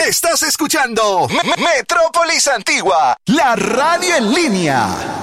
Estás escuchando Metrópolis Antigua, la radio en línea.